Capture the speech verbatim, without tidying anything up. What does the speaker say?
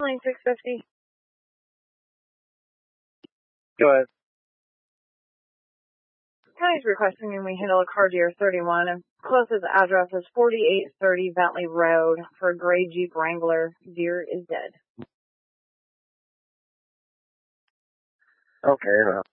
Line six fifty. Go ahead. County's requesting and we handle a car deer thirty-one. And closest address is forty-eight thirty Bentley Road for a gray Jeep Wrangler. Deer is dead. Okay, well.